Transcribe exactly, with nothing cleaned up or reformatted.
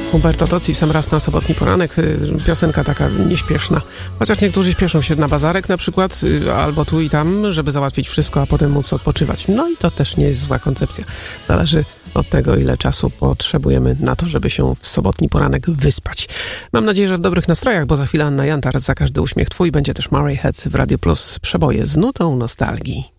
Umberto Tozzi w sam raz na sobotni poranek. Piosenka taka nieśpieszna. Chociaż niektórzy śpieszą się na bazarek na przykład, albo tu i tam, żeby załatwić wszystko, a potem móc odpoczywać. No i to też nie jest zła koncepcja. Zależy od tego, ile czasu potrzebujemy na to, żeby się w sobotni poranek wyspać. Mam nadzieję, że w dobrych nastrojach, bo za chwilę Anna Jantar, Za każdy uśmiech twój, będzie też Murray Head w Radio Plus, przeboje z nutą nostalgii.